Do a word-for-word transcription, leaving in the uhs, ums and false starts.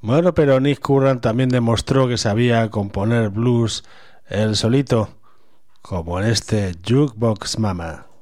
Bueno, pero Nick Curran también demostró que sabía componer blues él solito, como en este Jukebox Mama.